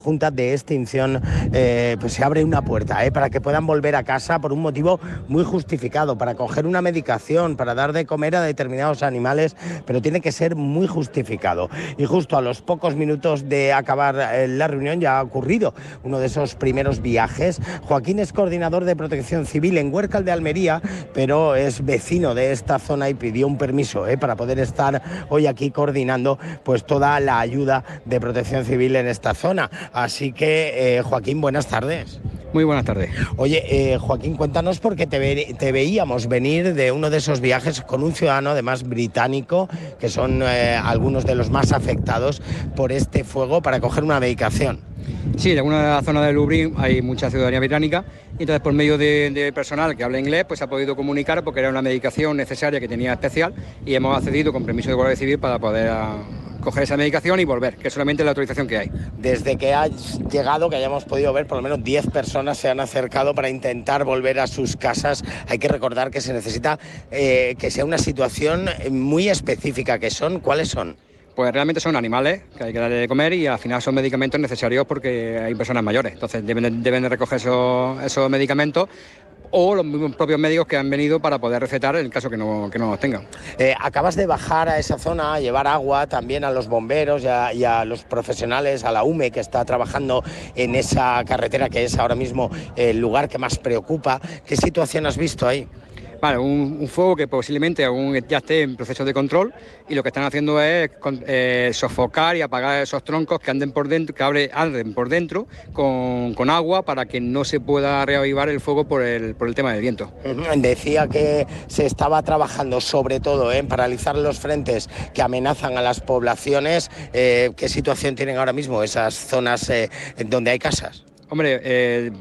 Junta de extinción, pues se abre una puerta para que puedan volver a casa por un motivo muy justificado, para coger una medicación, para dar de comer a determinados animales, pero tiene que ser muy justificado. Y justo a los pocos minutos de acabar la reunión ya ha ocurrido uno de esos primeros viajes. Joaquín es coordinador de Protección Civil en Huércal de Almería, pero es vecino de esta zona y pidió un permiso para poder estar hoy aquí coordinando pues toda la ayuda de Protección Civil en esta zona. Así que, Joaquín, buenas tardes. Muy buenas tardes. Oye, Joaquín, cuéntanos porque te veíamos venir de uno de esos viajes con un ciudadano, además británico, que son algunos de los más afectados por este fuego, para coger una medicación. Sí, en alguna zona de Lublin hay mucha ciudadanía británica y entonces por medio de personal que habla inglés pues se ha podido comunicar porque era una medicación necesaria que tenía especial y hemos accedido con permiso de Guardia Civil para poder coger esa medicación y volver, que es solamente la autorización que hay. Desde que ha llegado, que hayamos podido ver, por lo menos 10 personas se han acercado para intentar volver a sus casas. Hay que recordar que se necesita que sea una situación muy específica. ¿Cuáles son? Pues realmente son animales que hay que darle de comer y al final son medicamentos necesarios porque hay personas mayores. Entonces deben de recoger esos medicamentos o los mismos propios médicos que han venido para poder recetar en el caso que no los tengan. Acabas de bajar a esa zona, a llevar agua también a los bomberos y a los profesionales, a la UME que está trabajando en esa carretera que es ahora mismo el lugar que más preocupa. ¿Qué situación has visto ahí? Vale, un fuego que posiblemente aún ya esté en proceso de control y lo que están haciendo es sofocar y apagar esos troncos que anden por dentro con agua para que no se pueda reavivar el fuego por el tema del viento. Decía que se estaba trabajando sobre todo en paralizar los frentes que amenazan a las poblaciones. ¿Qué situación tienen ahora mismo esas zonas donde hay casas? Hombre,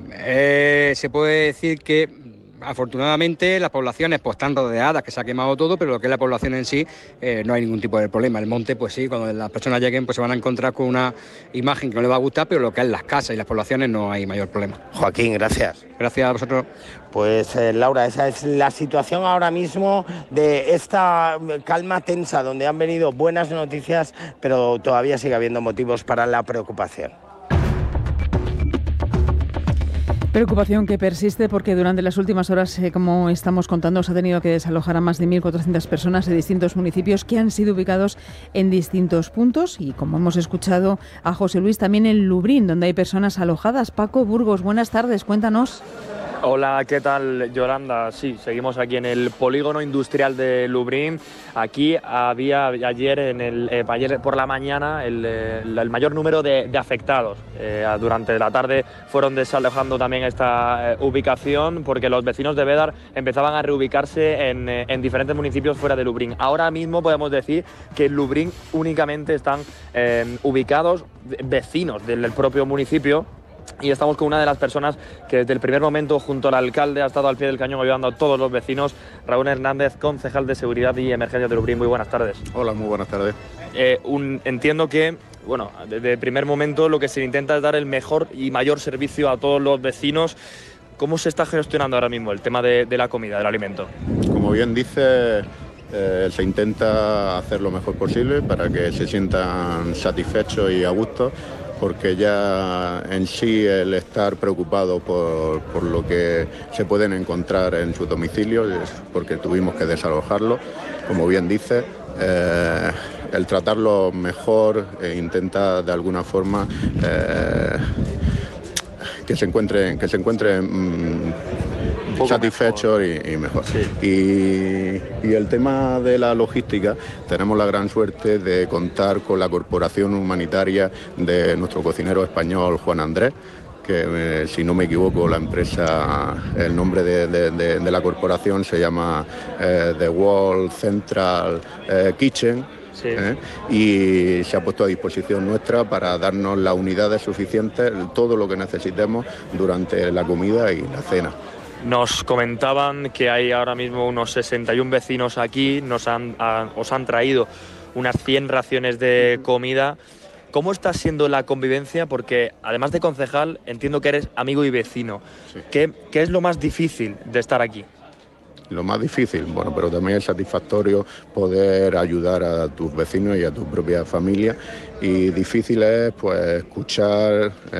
se puede decir que afortunadamente las poblaciones pues están rodeadas, que se ha quemado todo, pero lo que es la población en sí no hay ningún tipo de problema. El monte, pues sí, cuando las personas lleguen pues se van a encontrar con una imagen que no les va a gustar, pero lo que es las casas y las poblaciones no hay mayor problema. Joaquín, gracias. Gracias a vosotros. Pues Laura, esa es la situación ahora mismo de esta calma tensa, donde han venido buenas noticias, pero todavía sigue habiendo motivos para la preocupación. Preocupación que persiste porque durante las últimas horas, como estamos contando, se ha tenido que desalojar a más de 1.400 personas de distintos municipios que han sido ubicados en distintos puntos y, como hemos escuchado a José Luis, también en Lublin, donde hay personas alojadas. Paco Burgos, buenas tardes, cuéntanos. Hola, ¿qué tal, Yolanda? Sí, seguimos aquí en el polígono industrial de Lublin. Aquí había ayer por la mañana el mayor número de afectados. Durante la tarde fueron desalojando también esta ubicación porque los vecinos de Bédar empezaban a reubicarse en diferentes municipios fuera de Lublin. Ahora mismo podemos decir que en Lublin únicamente están ubicados vecinos del propio municipio. Y estamos con una de las personas que desde el primer momento junto al alcalde ha estado al pie del cañón ayudando a todos los vecinos, Raúl Hernández, concejal de Seguridad y Emergencias de Lublin. Muy buenas tardes. Hola, muy buenas tardes. Entiendo que, desde el primer momento lo que se intenta es dar el mejor y mayor servicio a todos los vecinos. ¿Cómo se está gestionando ahora mismo el tema de la comida, del alimento? Como bien dice, se intenta hacer lo mejor posible para que se sientan satisfechos y a gusto, porque ya en sí el estar preocupado por lo que se pueden encontrar en sus domicilios, es porque tuvimos que desalojarlo, como bien dice, el tratarlo mejor e intenta de alguna forma que se encuentren satisfechos y mejor. Sí. Y el tema de la logística, tenemos la gran suerte de contar con la colaboración humanitaria de nuestro cocinero español Juan Andrés, que si no me equivoco la empresa, el nombre de la corporación se llama The World Central Kitchen. Sí. Y se ha puesto a disposición nuestra para darnos las unidades suficientes, todo lo que necesitemos durante la comida y la cena. Nos comentaban que hay ahora mismo unos 61 vecinos aquí, os han traído unas 100 raciones de comida. ¿Cómo está siendo la convivencia? Porque además de concejal, entiendo que eres amigo y vecino. Sí. ¿Qué es lo más difícil de estar aquí? Lo más difícil, bueno, pero también es satisfactorio poder ayudar a tus vecinos y a tu propia familia. Y difícil es, pues, escuchar